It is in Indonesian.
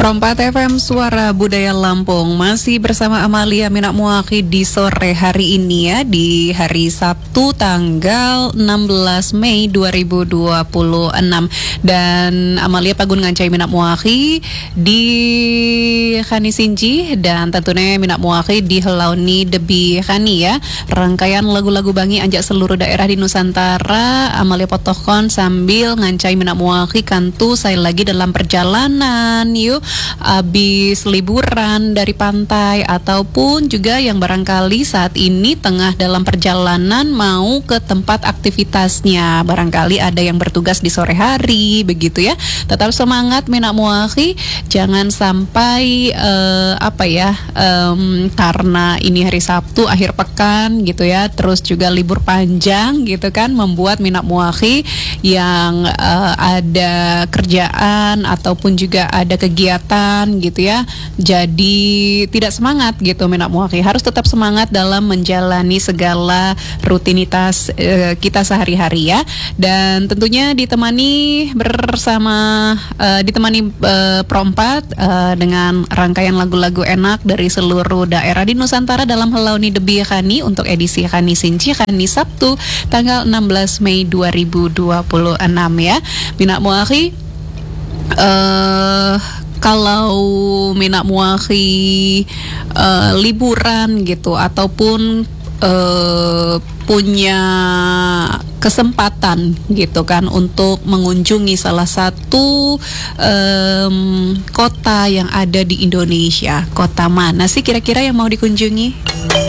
Perompat FM Suara Budaya Lampung masih bersama Amalia Minak Muaki di sore hari ini ya, di hari Sabtu tanggal 16 Mei 2026. Dan Amalia Pagun Ngancai Minak Muaki di Khani Sinji dan tentunya Minak Muaki di Helauni Debi Khani ya. Rangkaian lagu-lagu Bangi anjak seluruh daerah di Nusantara Amalia potohkon sambil ngancai Minak Muaki kantu saya lagi dalam perjalanan yuk. Habis liburan dari pantai ataupun juga yang barangkali saat ini tengah dalam perjalanan mau ke tempat aktivitasnya, barangkali ada yang bertugas di sore hari begitu ya. Tetap semangat Minak Muaki, jangan sampai karena ini hari Sabtu akhir pekan gitu ya, terus juga libur panjang gitu kan, membuat Minak Muaki yang ada kerjaan ataupun juga ada kegiatan gitu ya, jadi tidak semangat gitu. Minak Muaki harus tetap semangat dalam menjalani segala rutinitas kita sehari-hari ya, dan tentunya ditemani perompat dengan rangkaian lagu-lagu enak dari seluruh daerah di Nusantara dalam Helauni Debi Khani untuk edisi Khani Sinci Khani Sabtu tanggal 16 Mei 2026 ya. Minak Muaki kalau Minak Muaki liburan gitu ataupun punya kesempatan gitu kan untuk mengunjungi salah satu kota yang ada di Indonesia, kota mana sih kira-kira yang mau dikunjungi?